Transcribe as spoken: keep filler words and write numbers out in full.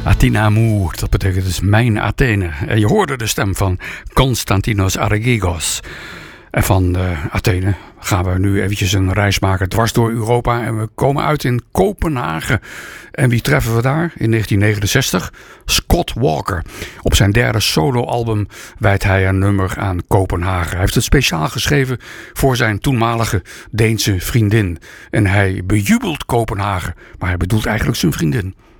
Athena Amour, dat betekent dus mijn Athene. En je hoorde de stem van Konstantinos Argigos. En van uh, Athene gaan we nu eventjes een reis maken dwars door Europa. En we komen uit in Kopenhagen. En wie treffen we daar? In negentien negenenzestig? Scott Walker. Op zijn derde soloalbum wijdt hij een nummer aan Kopenhagen. Hij heeft het speciaal geschreven voor zijn toenmalige Deense vriendin. En hij bejubelt Kopenhagen. Maar hij bedoelt eigenlijk zijn vriendin.